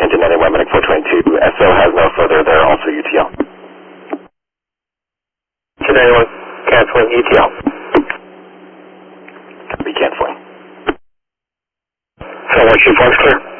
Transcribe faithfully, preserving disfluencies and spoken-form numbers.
engine heading Weminick four twenty-two. S O has no further there, also U T L. two ninety-one, canceling U T L. Copy, canceling. seven one two, Fox clear.